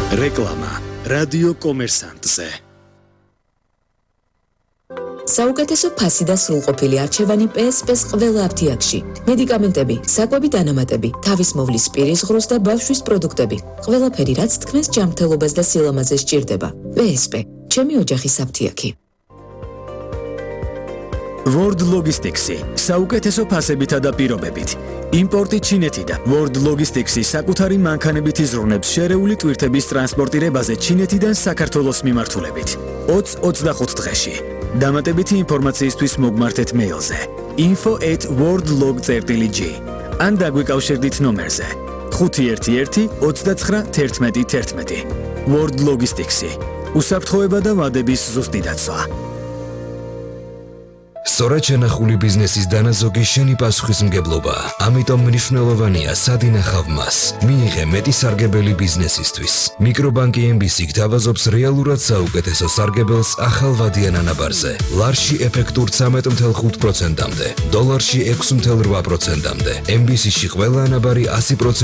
რეკლამა რადიო კომერსანტზე. საუკეთესო ფასი და სრულყოფილი არჩევანი PSP-ს ყველა აფთიაქში. მედიკამენტები, საკვები დანამატები, თავის მოვლის პირის ღრუს და ბავშვის პროდუქტები. ყველაფერი, რაც თქვენს ჯანმრთელობას და სილამაზეს სჭირდება. PSP, ჩემი ოჯახის აფთიაქი. World Logistics-ი საუკეთესო ფასებითა და პირობებით. იმპორტი ჩინეთიდან. World Logistics-ი საკუთარი მანქანებით იზრუნებს შერეული ტვირთების ტრანსპორტირებაზე ჩინეთიდან საქართველოს მიმართულებით. 20-25 დღეში. დამატებითი ინფორმაციისთვის მოგმართეთ მეილზე info@worldlog.gr ან დაგვიკავშირდით ნომერზე 511 29 11 11. World Logistics-ი უსაფრთხოება და ვადების ზუსტი დაცვა. სწორად შენახული ბიზნესის დანაზოგი შენი პასუხისმგებლობა. ამიტომ მნიშვნელოვანია სად ინახავ მას. მიიღე მეტი სარგებელი ბიზნესისთვის. მიკრობანკი MBC გთავაზობს რეალურად საუკეთესო სარგებელს ახალ ვადიან ანაბარზე. ლარში ეფექტურ 13.5%-მდე, დოლარში 6.8%-მდე. MBC-ში ყველა ანაბარი 100%